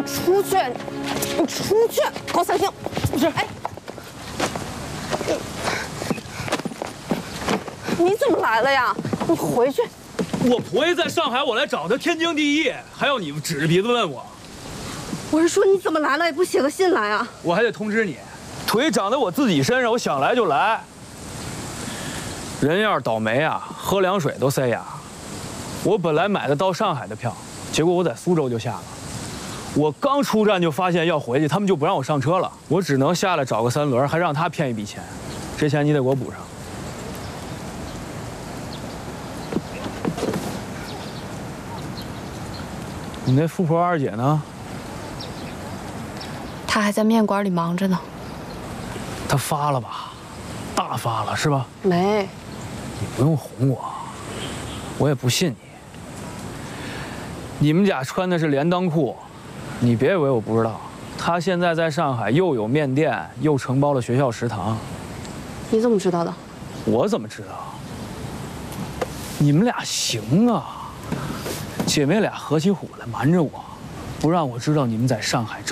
出去！你出去！高三星，不是，哎，你怎么来了呀？你回去。 我婆爷在上海，我来找她，天经地义，还要你指着鼻子问我？ 我是说你怎么来了也不写个信来啊？ 我还得通知你，腿长在我自己身上，我想来就来。人要是倒霉啊，喝凉水都塞牙。我本来买的到上海的票，结果我在苏州就下了。我刚出站就发现要回去，他们就不让我上车了，我只能下来找个三轮，还让他骗一笔钱，这钱你得给我补上。你那富婆二姐呢？ 她还在面馆里忙着呢。 她发了吧？大发了是吧？ 没。 你不用哄我，我也不信你。你们俩穿的是连裆裤，你别以为我不知道。她现在在上海又有面店，又承包了学校食堂。 你怎么知道的？ 我怎么知道？你们俩行啊！姐妹俩合起伙来瞒着我，不让我知道你们在上海